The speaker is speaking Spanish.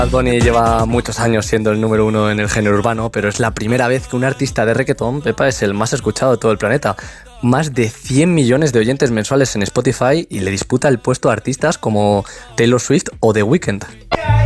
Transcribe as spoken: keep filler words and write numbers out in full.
Bad Bunny lleva muchos años siendo el número uno en el género urbano, pero es la primera vez que un artista de reggaetón, Pepa, es el más escuchado de todo el planeta. Más de cien millones de oyentes mensuales en Spotify y le disputa el puesto a artistas como Taylor Swift o The Weeknd.